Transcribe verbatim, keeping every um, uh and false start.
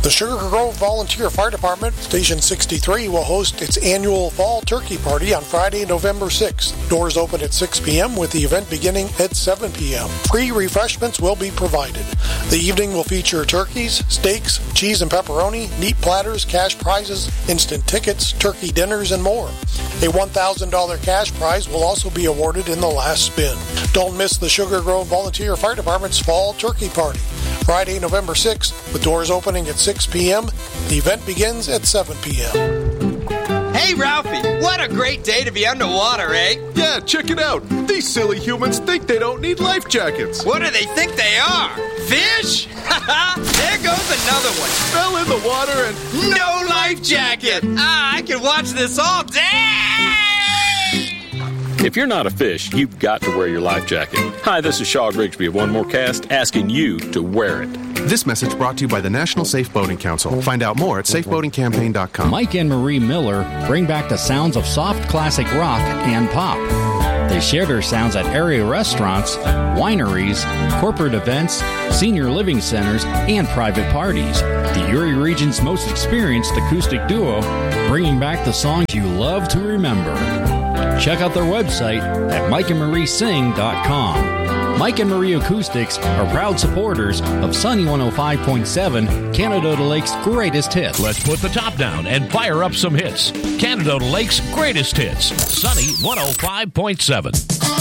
The Sugar Grove Volunteer Fire Department, Station sixty-three, will host its annual Fall Turkey Party on Friday, November sixth. Doors open at six p.m. with the event beginning at seven p.m. Free refreshments will be provided. The evening will feature turkeys, steaks, cheese and pepperoni, neat platters, cash prizes, instant tickets, turkey dinners, and more. A one thousand dollars cash prize will also be awarded in the last spin. Don't miss the Sugar Grove Volunteer Fire Department's Fall Turkey Party. Friday, November sixth, with doors opening at six p.m. The event begins at seven p.m. Hey, Ralphie, what a great day to be underwater, eh? Yeah, check it out. These silly humans think they don't need life jackets. What do they think they are? Fish? There goes another one. Fell in the water and... no life jacket! Ah, I can watch this all day! If you're not a fish, you've got to wear your life jacket. Hi, this is Shaw Grigsby of One More Cast, asking you to wear it. This message brought to you by the National Safe Boating Council. Find out more at safe boating campaign dot com. Mike and Marie Miller bring back the sounds of soft classic rock and pop. They share their sounds at area restaurants, wineries, corporate events, senior living centers, and private parties. The Erie region's most experienced acoustic duo, bringing back the songs you love to remember. Check out their website at mike and marie sing dot com. Mike and Marie Acoustics are proud supporters of Sunny one oh five point seven, Canada Lake's greatest hits. Let's put the top down and fire up some hits. Canada Lake's greatest hits. Sunny one oh five point seven.